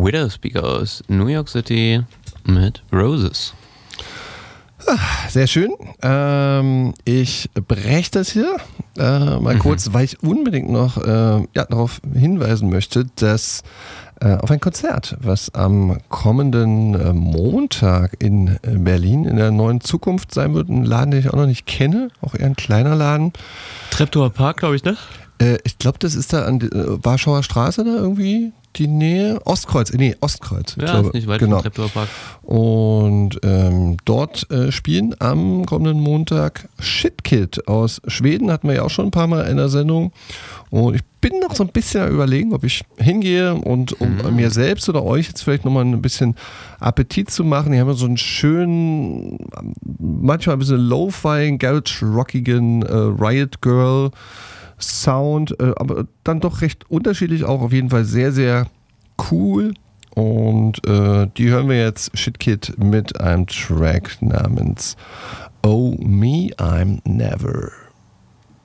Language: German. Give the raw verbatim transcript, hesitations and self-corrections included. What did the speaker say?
Widowspeaker aus New York City mit Roses. Sehr schön. Ähm, ich breche das hier äh, mal mhm. kurz, weil ich unbedingt noch äh, ja, darauf hinweisen möchte, dass äh, auf ein Konzert, was am kommenden äh, Montag in Berlin in der Neuen Zukunft sein wird, ein Laden, den ich auch noch nicht kenne, auch eher ein kleiner Laden. Treptower Park, glaube ich, ne? Äh, ich glaube, das ist da an der äh, Warschauer Straße da irgendwie. Die Nähe, Ostkreuz, nee, Ostkreuz. Ja, ich glaube, ist nicht weit genau. vom Treptower Park. Und ähm, dort äh, spielen am kommenden Montag Shitkid aus Schweden, hatten wir ja auch schon ein paar Mal in der Sendung. Und ich bin noch so ein bisschen am Überlegen, ob ich hingehe und um mhm. mir selbst oder euch jetzt vielleicht nochmal ein bisschen Appetit zu machen. Die haben ja so einen schönen, manchmal ein bisschen Lo-Fi, Garage-rockigen äh, Riot Girl Sound, äh, aber dann doch recht unterschiedlich, auch auf jeden Fall sehr, sehr cool. Und äh, die hören wir jetzt, Shitkid, mit einem Track namens Oh Me, I'm Never.